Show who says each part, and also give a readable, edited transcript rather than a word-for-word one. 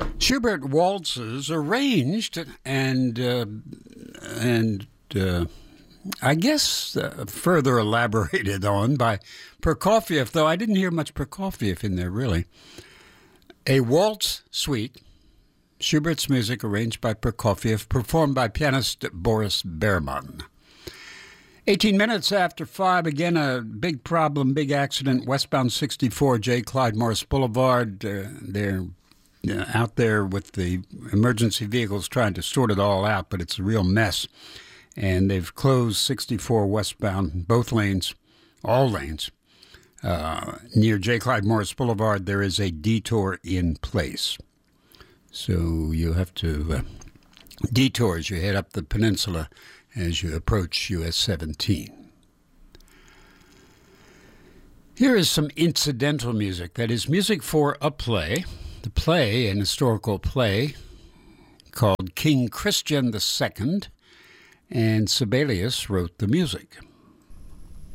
Speaker 1: Schubert waltzes arranged and I guess further elaborated on by Prokofiev, though I didn't hear much Prokofiev in there, really. A waltz suite, Schubert's music arranged by Prokofiev, performed by pianist Boris Berman. 18 minutes after 5, again, a big problem, big accident, westbound 64, J. Clyde Morris Boulevard. They're out there with the emergency vehicles trying to sort it all out, but it's a real mess. And they've closed 64 westbound, both lanes, all lanes. Near J. Clyde Morris Boulevard, there is a detour in place. So you have to detour as you head up the peninsula as you approach US 17. Here is some incidental music, that is music for a play. The play, an historical play called King Christian II, and Sibelius wrote the music.